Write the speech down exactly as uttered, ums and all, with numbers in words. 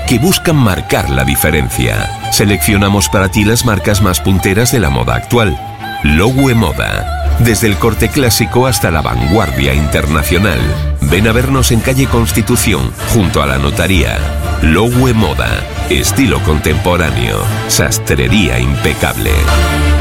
que buscan marcar la diferencia. Seleccionamos para ti las marcas más punteras de la moda actual. Loewe Moda. Desde el corte clásico hasta la vanguardia internacional. Ven a vernos en calle Constitución, junto a la notaría. Loewe Moda. Estilo contemporáneo. Sastrería impecable.